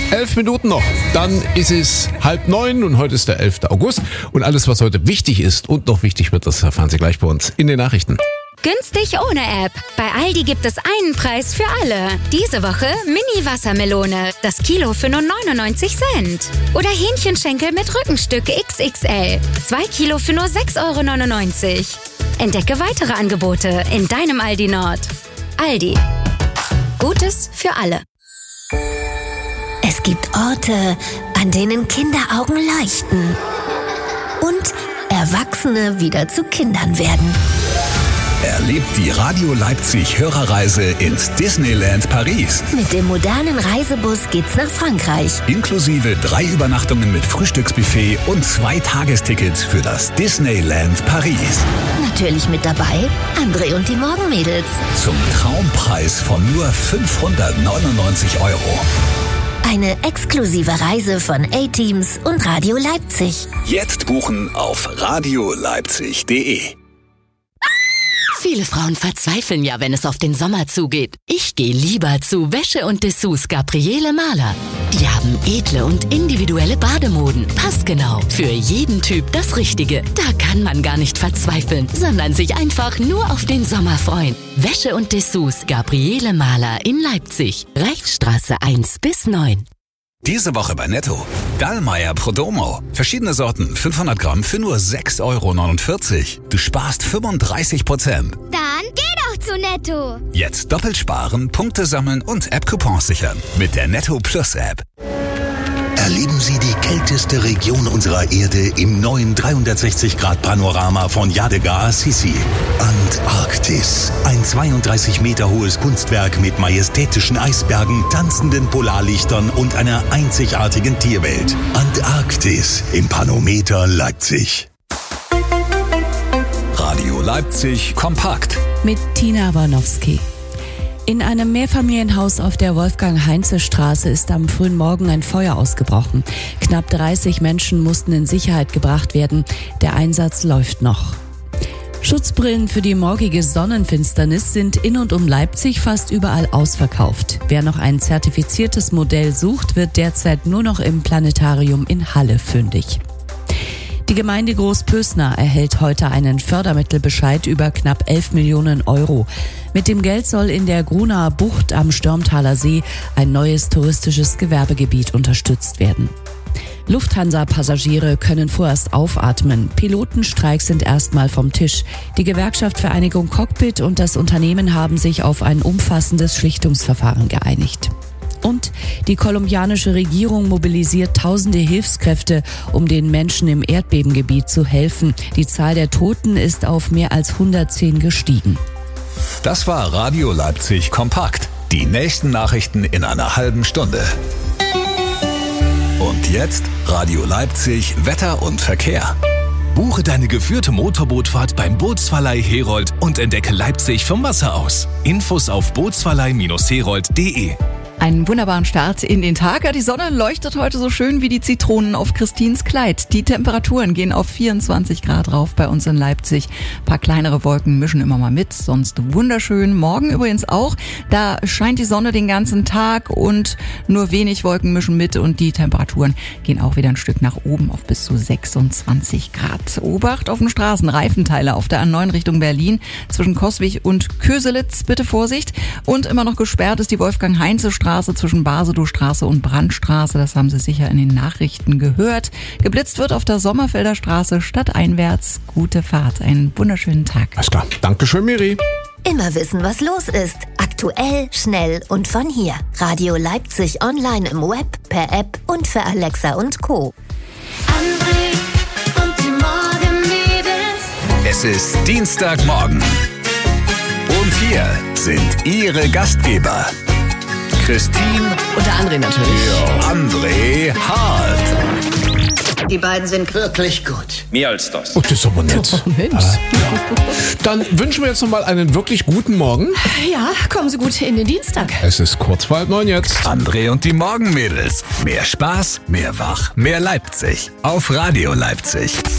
11 Minuten noch, dann ist es 8:30 und heute ist der 11. August. Und alles, was heute wichtig ist und noch wichtig wird, das erfahren Sie gleich bei uns in den Nachrichten. Günstig ohne App. Bei Aldi gibt es einen Preis für alle. Diese Woche Mini-Wassermelone. Das Kilo für nur 99 Cent. Oder Hähnchenschenkel mit Rückenstück XXL. 2 Kilo für nur 6,99 €. Entdecke weitere Angebote in deinem Aldi Nord. Aldi. Gutes für alle. Es gibt Orte, an denen Kinderaugen leuchten und Erwachsene wieder zu Kindern werden. Erlebt die Radio Leipzig Hörerreise ins Disneyland Paris. Mit dem modernen Reisebus geht's nach Frankreich. Inklusive 3 Übernachtungen mit Frühstücksbuffet und 2 Tagestickets für das Disneyland Paris. Natürlich mit dabei André und die Morgenmädels. Zum Traumpreis von nur 599 €. Eine exklusive Reise von A-Teams und Radio Leipzig. Jetzt buchen auf radioleipzig.de. Viele Frauen verzweifeln ja, wenn es auf den Sommer zugeht. Ich gehe lieber zu Wäsche und Dessous Gabriele Mahler. Die haben edle und individuelle Bademoden. Passgenau. Für jeden Typ das Richtige. Da kann man gar nicht verzweifeln, sondern sich einfach nur auf den Sommer freuen. Wäsche und Dessous Gabriele Mahler in Leipzig. Reichsstraße 1 bis 9. Diese Woche bei Netto. Dallmayr Prodomo. Verschiedene Sorten, 500 Gramm für nur 6,49 €. Du sparst 35%. Dann geh doch zu Netto. Jetzt doppelt sparen, Punkte sammeln und App-Coupons sichern. Mit der Netto Plus App. Erleben Sie die kälteste Region unserer Erde im neuen 360-Grad-Panorama von Yadega Assisi. Antarktis. Ein 32 Meter hohes Kunstwerk mit majestätischen Eisbergen, tanzenden Polarlichtern und einer einzigartigen Tierwelt. Antarktis im Panometer Leipzig. Radio Leipzig kompakt. Mit Tina Warnowski. In einem Mehrfamilienhaus auf der Wolfgang-Heinze-Straße ist am frühen Morgen ein Feuer ausgebrochen. Knapp 30 Menschen mussten in Sicherheit gebracht werden. Der Einsatz läuft noch. Schutzbrillen für die morgige Sonnenfinsternis sind in und um Leipzig fast überall ausverkauft. Wer noch ein zertifiziertes Modell sucht, wird derzeit nur noch im Planetarium in Halle fündig. Die Gemeinde Großpösna erhält heute einen Fördermittelbescheid über knapp 11 Millionen €. Mit dem Geld soll in der Grunaer Bucht am Störmtaler See ein neues touristisches Gewerbegebiet unterstützt werden. Lufthansa-Passagiere können vorerst aufatmen. Pilotenstreiks sind erstmal vom Tisch. Die Gewerkschaft Vereinigung Cockpit und das Unternehmen haben sich auf ein umfassendes Schlichtungsverfahren geeinigt. Und die kolumbianische Regierung mobilisiert tausende Hilfskräfte, um den Menschen im Erdbebengebiet zu helfen. Die Zahl der Toten ist auf mehr als 110 gestiegen. Das war Radio Leipzig kompakt. Die nächsten Nachrichten in einer halben Stunde. Und jetzt Radio Leipzig Wetter und Verkehr. Buche deine geführte Motorbootfahrt beim Bootsverleih Herold und entdecke Leipzig vom Wasser aus. Infos auf bootsverleih-herold.de. Einen wunderbaren Start in den Tag. Ja, die Sonne leuchtet heute so schön wie die Zitronen auf Christins Kleid. Die Temperaturen gehen auf 24 Grad rauf bei uns in Leipzig. Ein paar kleinere Wolken mischen immer mal mit, sonst wunderschön. Morgen übrigens auch. Da scheint die Sonne den ganzen Tag und nur wenig Wolken mischen mit und die Temperaturen gehen auch wieder ein Stück nach oben auf bis zu 26 Grad. Obacht auf den Straßen, Reifenteile auf der A9 Richtung Berlin zwischen Coswig und Köselitz. Bitte Vorsicht. Und immer noch gesperrt ist die Wolfgang-Heinze-Straße zwischen Basedowstraße und Brandstraße. Das haben Sie sicher in den Nachrichten gehört. Geblitzt wird auf der Sommerfelder Straße stadteinwärts. Gute Fahrt. Einen wunderschönen Tag. Alles klar. Dankeschön, Miri. Immer wissen, was los ist. Aktuell, schnell und von hier. Radio Leipzig online im Web, per App und für Alexa und Co. André und die Morgenmädels. Es ist Dienstagmorgen. Und hier sind Ihre Gastgeber. Christine Und der André natürlich. André Hart. Die beiden sind wirklich gut. Mehr als das. Oh, das ist aber nett. Dann wünschen wir jetzt nochmal einen wirklich guten Morgen. Ja, kommen Sie gut in den Dienstag. Es ist kurz vor 8:30 jetzt. André und die Morgenmädels. Mehr Spaß, mehr Wach, mehr Leipzig. Auf Radio Leipzig.